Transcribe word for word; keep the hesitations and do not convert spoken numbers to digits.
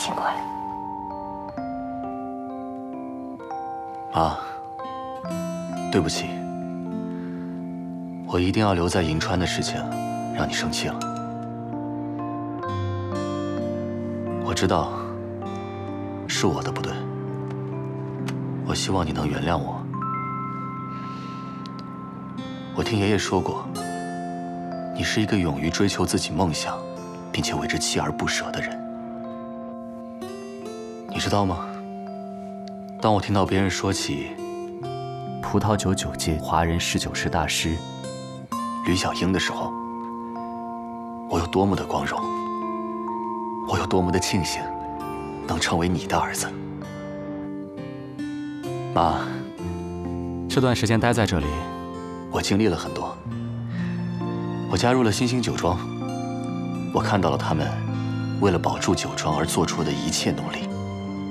醒过来。 妈，对不起，我一定要留在银川的事情让你生气了。我知道是我的不对，我希望你能原谅我。我听爷爷说过，你是一个勇于追求自己梦想，并且为之锲而不舍的人。你知道吗？当我听到别人说起葡萄酒九届华人侍酒师大师吕小英的时候，我有多么的光荣，我有多么的庆幸能成为你的儿子。妈，这段时间待在这里，我经历了很多。我加入了新兴酒庄，我看到了他们为了保住酒庄而做出的一切努力。